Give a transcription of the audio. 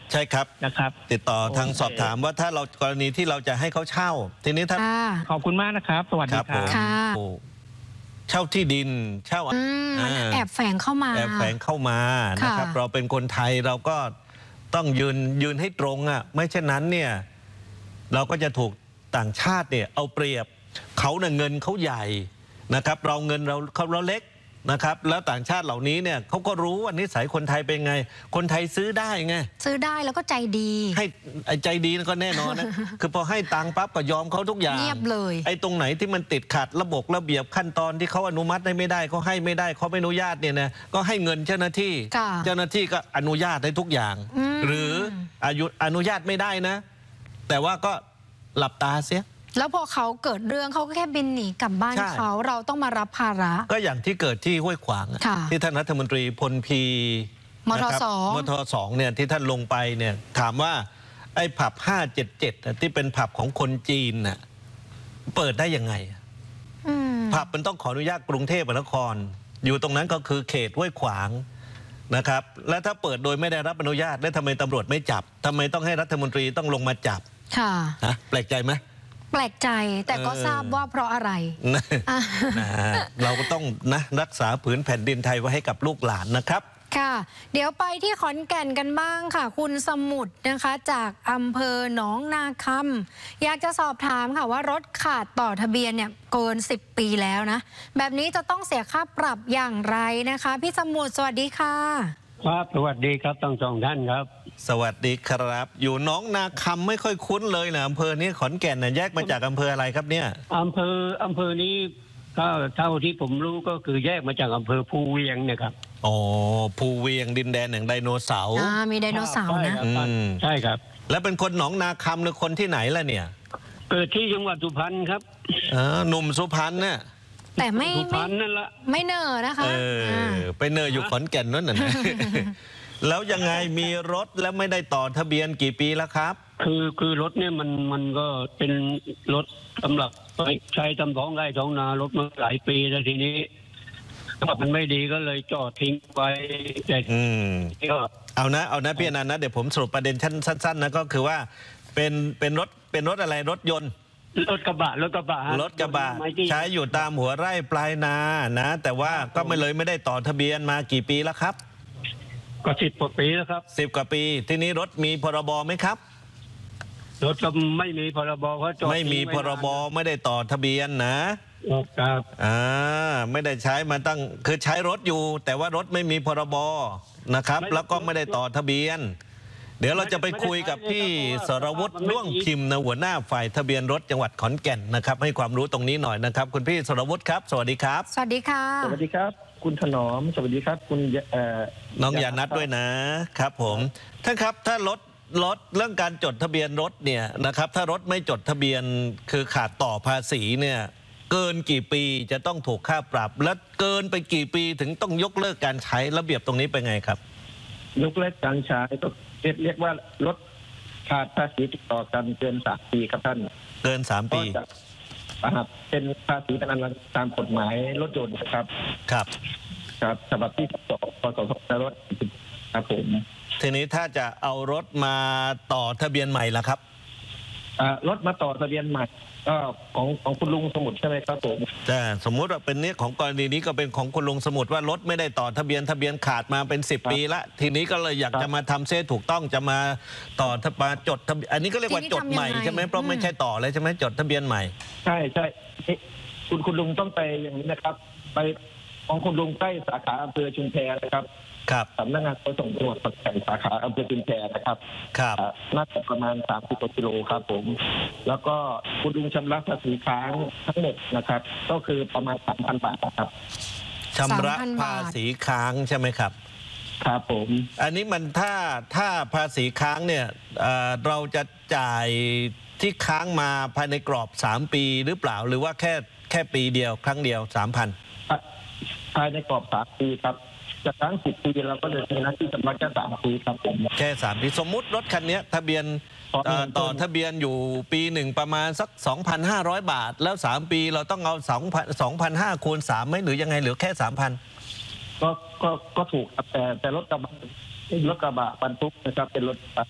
ใช่ครับนะครับติดต่อทางสอบถามว่าถ้าเรากรณีที่เราจะให้เขาเช่าทีนี้ถ้าขอบคุณมากนะครับสวัสดีครับเช่าที่ดินเช่ามันแอบแฝงเข้ามานะครับเราเป็นคนไทยเราก็ต้องยืนให้ตรงอ่ะไม่เช่นนั้นเนี่ยเราก็จะถูกต่างชาติเนี่ยเอาเปรียบเขาเนี่ยเงินเขาใหญ่นะครับเราเงินเราเล็กนะครับแล้วต่างชาติเหล่านี้เนี่ยเขาก็รู้ว่านิสัยคนไทยเป็นไงคนไทยซื้อได้ไงซื้อได้แล้วก็ใจดีให้ใจดีก็แน่นอนนะ คือพอให้ตังค์ปั๊บก็ยอมเขาทุกอย่างเงียบเลยไอ้ตรงไหนที่มันติดขัดระเบียบขั้นตอนที่เขาอนุมัติไม่ได้เขาให้ไม่ได้เขาไม่อนุญาตเนี่ยนะก็ให้เงินเจ้าหน้าที่ก็อนุญาตให้ทุกอย่างหรืออนุญาตไม่ได้นะแต่ว่าก็หลับตาเสียแล้วพอเขาเกิดเรื่องเขาก็แค่บินหนีกลับบ้านเขาเราต้องมารับภาระก็อย่างที่เกิดที่ห้วยขวางที่ท่านรัฐมนตรีพลพีมท 2เนี่ยที่ท่านลงไปเนี่ยถามว่าไอ้ผับ577ที่เป็นผับของคนจีนน่ะเปิดได้ยังไงผับมันต้องขออนุญาตกรุงเทพมหานครอยู่ตรงนั้นก็คือเขตห้วยขวางนะครับและถ้าเปิดโดยไม่ได้รับอนุญาตแล้วทำไมตำรวจไม่จับทำไมต้องให้รัฐมนตรีต้องลงมาจับนะแปลกใจไหมแปลกใจแต่ก็ทราบว่าเพราะอะไรเราก็ต้องนะรักษาผืนแผ่นดินไทยไว้ให้กับลูกหลานนะครับค่ะเดี๋ยวไปที่ขอนแก่นกันบ้างค่ะคุณสมุทรนะคะจากอำเภอหนองนาคำอยากจะสอบถามค่ะว่ารถขาดต่อทะเบียนเนี่ยเกิน10 ปีแล้วนะแบบนี้จะต้องเสียค่าปรับอย่างไรนะคะพี่สมุทรสวัสดีค่ะครับสวัสดีครับทั้งสองท่านครับสวัสดีครับอยู่หนองนาคำไม่ค่อยคุ้นเลยนะอำเภอนี้ขอนแก่นเนี่ยแยกมาจากอำเภออะไรครับเนี่ยอำเภอนี้ก็เท่าที่ผมรู้ก็คือแยกมาจากอำเภอภูเวียงนะครับอ๋อภูเวียงดินแดนแห่งไดโนเสาร์มีไดโนเสาร์นะใช่ครับแล้วเป็นคนหนองนาคำหรือคนที่ไหนล่ะเนี่ยเกิดที่จังหวัดสุพรรณครับหนุ่มสุพรรณเนี่ยแต่ไม่นั่นละไม่เนอนะคะไปเนออยู่ขอนแก่นนั่นน่ะแล้วยังไงมีรถแล้วไม่ได้ต่อทะเบียนกี่ปีแล้วครับคือรถเนี่ยมันก็เป็นรถสำหรับใช้ทำท้องไร่ท้องนารถมาหลายปีแล้วทีนี้มันไม่ดีก็เลยจอดทิ้งไว้แต่เอานะพี่อนันต์นะเดี๋ยวผมสรุปประเด็นสั้นๆนะก็คือว่าเป็นรถอะไรรถยนต์รถกระบะใช้อยู่ตามหัวไร่ปลายนานะแต่ว่าก็ไม่ได้ต่อทะเบียนมากี่ปีแล้วครับก็10 กว่าปีแล้วครับ 10 กว่าปีทีนี้รถมีพรบไหมครับรถก็ไม่มีพรบเขาจอดไม่มีพรบไม่ได้ต่อทะเบียนนะครับไม่ได้ใช้มาตั้งคือใช้รถอยู่แต่ว่ารถไม่มีพรบนะครับแล้วก็ไม่ได้ต่อทะเบียนเดี๋ยวเราจะไปคุยกับพี่สรวุฒิด้วงพิมพ์นะหัวหน้าฝ่ายทะเบียนรถจังหวัดขอนแก่นนะครับให้ความรู้ตรงนี้หน่อยนะครับคุณพี่สรวุฒิครับสวัสดีครับสวัสดีค่ะสวัสดีครับคุณถนอมสวัสดีครับคุณน้องยานัทด้วยนะครับผมท่านครับถ้ารถเรื่องการจดทะเบียนรถเนี่ยนะครับถ้ารถไม่จดทะเบียนคือขาดต่อภาษีเนี่ยเกินกี่ปีจะต้องถูกค่าปรับและเกินไปกี่ปีถึงต้องยกเลิกการใช้ระเบียบตรงนี้เป็นไงครับยกเลิกการใช้ก็เรียกว่ารถขาดภาษีติดต่อกันเกิน3 ปีครับท่านเกิน3 ปีเป็นภาษีเป็นอันตามกฎหมายรถยนต์ครับฉบับที่12 พ.ศ. 2560ครับผมทีนี้ถ้าจะเอารถมาต่อทะเบียนใหม่ล่ะครับรถมาต่อทะเบียนใหม่ก็ของคุณลุงสมุทรใช่ไหมครับผมแต่สมมุติว่าเป็นนี้ของกรณีนี้ก็เป็นของคุณลุงสมุทรว่ารถไม่ได้ต่อทะเบียนขาดมาเป็น10 ปีละทีนี้ก็เลยอยากจะมาทำเส้นถูกต้องจะมาต่อมาจดทะเบียนอันนี้ก็เรียกว่าจดใหม่ใช่ไหมเพราะไม่ใช่ต่อเลยใช่ไหมจดทะเบียนใหม่ใช่คุณลุงต้องไปอย่างนี้นะครับไปของคุณลุงใกล้สาขาอำเภอชุมแพนะครับสำนักงานขนส่งจังหวัดขอนแก่นสาขาอำเภอชุมแพนะครับน่าจะประมาณ30 กิโลครับผมแล้วก็คุณลุงชำระภาษีค้างทั้งหมดนะครับก็คือประมาณ 3,000 บาทครับชำระภาษีค้างใช่ไหมครับครับผมอันนี้มันถ้าภาษีค้างเนี่ยเราจะจ่ายที่ค้างมาภายในกรอบ3 ปีหรือเปล่าหรือว่าแค่ปีเดียวครั้งเดียว 3,000 ภายในกรอบ3 ปีครับจากทั้ง10 ปีเราก็เลยมีหน้าที่ชำระแค่3 ปีครับผมแค่3 ปีสมมุติรถคันนี้ทะเบียนต่อทะเบียนอยู่ปี1ประมาณสัก 2,500 บาทแล้ว3 ปีเราต้องเอา2,500 คูณ 3ไหมหรือยังไงหรือแค่ 3,000 ก็ถูกครับแต่รถกระบะบรรทุกนะครับเป็นรถ